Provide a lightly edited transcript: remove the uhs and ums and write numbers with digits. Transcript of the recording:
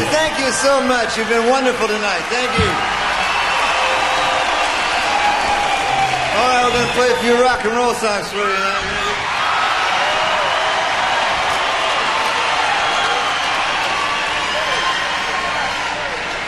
thank you so much. You've been wonderful tonight. Thank you. All right, we're going to play a few rock and roll songs for you now.